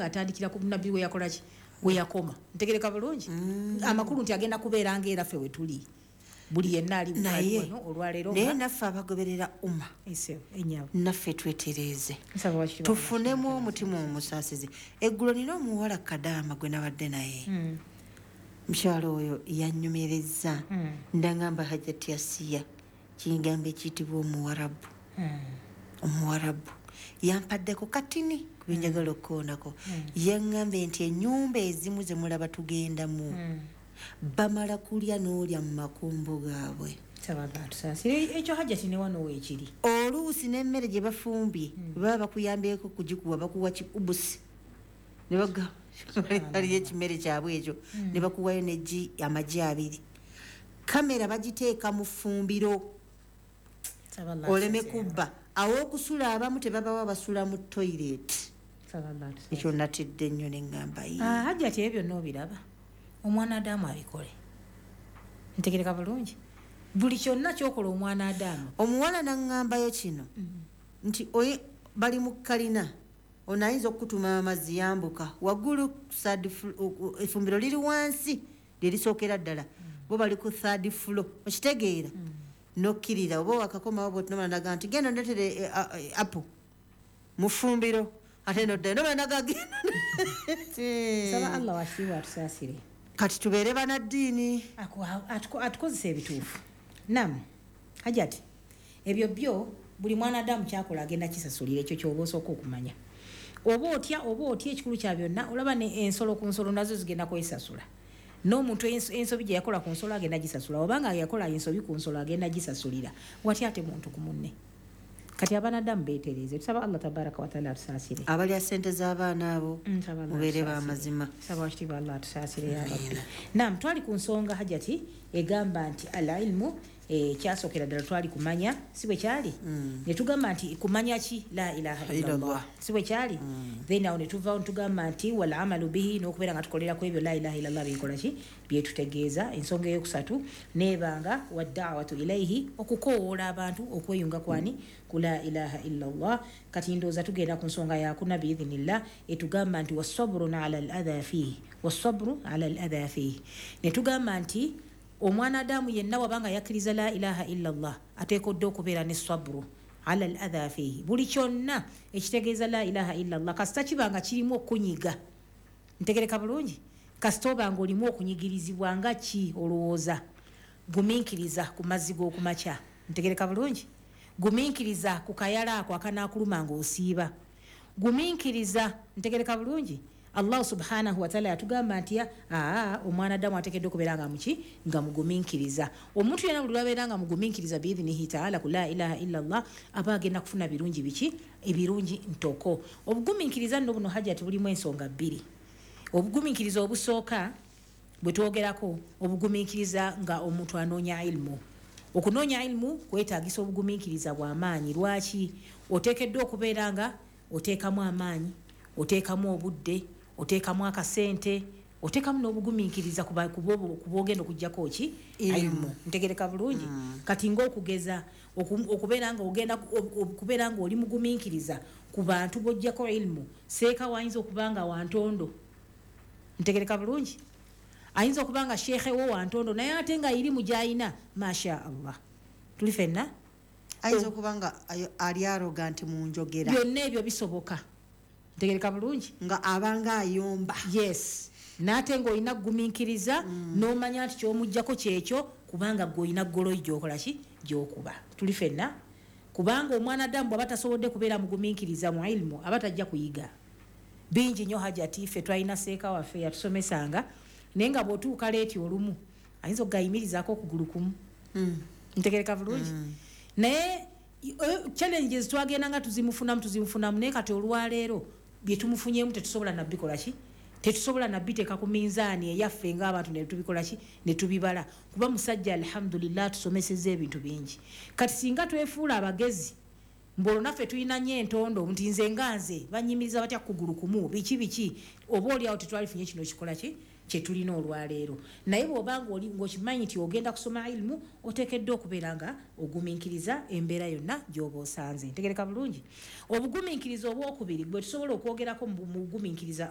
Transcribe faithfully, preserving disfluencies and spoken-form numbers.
nga atandikira ku nabbi we yakola ki we yakoma ntegereka bulungi mm. amakulu nti agenda kubeera ngera ffe we tuli buli yenna ali wano olwaleero naye naffe abagoberera umma ese enyawo naffe twetereeze tufunemu omutima omusaasizi eggulo nina omuwala Kadaama gwe nabadde naye mm. mukyalo oyo yannyumirezza mm. ndangamba Hajjati Asiya kigambo ekiyitibwa omuwarabu mm. omuwarabu yampaddeko katini kubinjagala okukoonako mm. yaŋŋambe nti ennyumba ezimu ze mulaba tugendamu mm. bamala kulya n'olya mu makumbo gaabwe ekyo Hajjati ne wano weekiri oluusi n'emmere gye bafumbye mm. baba bakuyambyeko kugikuwa bakuwa kikubusi ne baga aliyo ekimere kyabwe ekyo mm. ne bakuwayo neggi amagi abiri kamera bagiteeka mu ffumbiro oleme kubba aw'okusula abamu tebabawa basula mu toilet ekyo natidde nnyo ne ŋŋamba yi Hajjati ebyo n'obiraba omwana Adamu abikole ntegereka bulungi buli kyonna kyokola omwana Adamu omuwala naŋŋambayo kino mm. nti oye bali mu kalina ono ayinza okutuma amazzi yambuka waggulu efumbiro liri wansi lyerisookera ddala mm. bo bali ku third floor okitegeera mm. nokkirira oba wakakomawo bwotinobanaga nti genda ndetere apo mu ffumbiro ate nodda nobanaga genda saba Allah wasiiwa atusaasire kati tubeere banaddiini atukozesa ebituufu nam Hajjati ebyo byo buli mwana Adamu kyakola agenda kisasulira ekyo kyoba osooka okumanya oba otya oba otya ekikulu kya byonna olaba ne ensolo ku nsolo nazo zigenda kwesasula n'omuntu ensobi gye yakola ku nsolo agenda gisasula obanga yakola ensobi ku nsolo agenda gisasulira watya ate muntu ku munne kati abanadamu beetereeze tusaba Allah tabaraka wa taala atusaasire abalya ssente z'abaana abo mubeere b'amazima saba wakitiibwa Allah atusaasire ya rabbi naam twali ku nsonga Hajjati egamba nti al ilmu e kyasookera ddala twali kumanya si bwe kyali mm. ne tugamba nti kumanya ki la ilaha illallah si bwe kyali mm. then awo ne tuvaawo ne tugamba nti wal amalu bihi n'okubeera nga tukolera ku ebyo la ilaha illallah byekola ki byetutegeeza ensonga eyokusatu neebanga wa da'watu ilaihi okukoowoola abantu okweyunga kwani ku la ilaha illallah kati ndooza tugenda ku nsonga yakuna biidhinillah etugamba nti wasabrun ala al adha fihi wasabru ala al adha fihi ne tugamba nti omwana Adamu yenna wabanga yakkiriza la ilaha illallah ateekodde okubeera ne sabru ala al adha fihi buli kyonna ekitegeeza la ilaha illallah kasita kibanga kirimu okunyiga ntegereka bulungi kasita obanga olimu okunyigirizibwa nga ki olowooza gumiikiriza ku mazzi g'okumakya ntegereka bulungi gumiikiriza ku kayala ako akanaakuluma ng'osiiba gumiikiriza ntegereka bulungi Allah subhanahu wa ta'ala yatugamba nti aa omwana Adamu ateekeddwa okubeera nga muki nga mugumiikiriza omuntu yenna buli lwabeera nga mugumiikiriza biidhinihi ta'ala ku la ilaha illallah aba agenda kufuna birungi biki ebirungi ntoko obugumiikiriza nno buno Hajjati bulimu ensonga bbiri obugumiikiriza obusooka bwe twogerako obugumiikiriza nga omuntu anoonya ilmu okunoonya ilmu kwetaagisa obugumiikiriza bw'amaanyi lwaki oteekeddwa okubeera nga oteekamu amaanyi oteekamu obudde oteekamu akasente oteekamu n'obugumiikiriza kubogenda okujjako ki ilmu ntegereka bulungi mm. kati ng'okugeza okubeera nga ogenda okubeera nga oli mugumiikiriza ku bantu bojjako ilmu seeka wayinza okuba nga wantondo ntegereka bulungi ayinza okuba nga sheekhe wo wantondo naye ate nga irimu gy'ayina masha Allah tuli fenna ayinza okuba nga ali aroga nti mu njogera byonna ebyo bisoboka ntegereka bulungi nga abanga ayomba yes nate ng'olina gumiikiriza mm. n'omanya nti ky'omuggyako kyekyo kubanga gw'olina ggoloyi gy'okola ki gy'okuba tuli fenna kubanga omwana Adamu bw'aba tasobodde kubeera mugumiikiriza mu ilmu aba tajja kuyiga bingi nnyo Hajjati ffe twalina seeka waffe yatusomesanga naye nga bw'otuuka leeti olumu ayinza okugayimirizaako okugulu kumu mm. ntegereka bulungi mm. naye challenges twagenda nga tuzimufunamu tuzimufunamu naye kati olwaleero bye tumufunyemu tetusobola nabikola ki tetusobola nabiteeka ku minzaani eyaffe ng'abantu ne tubikola ki ne tubibala kuba musajja alhamdulillah tusomesezza ebintu bingi kati singa twefuula abagezi mbolo naffe tulina nnyo entondo nti nze nga nze banyimiriza batya kugulu kumu biki biki oba oliawo tetwalifunye kino kikola ki kyetulina olwaleero naye bw'obanga oli ng'okimanyi nti ogenda kusoma ilmu oteekeddwa okubeera nga ogumiikiriza embeera yonna gy'oba osanze ntegereka bulungi obugumiikiriza obwokubiri bwe tusobola okwogerako mu bugumiikiriza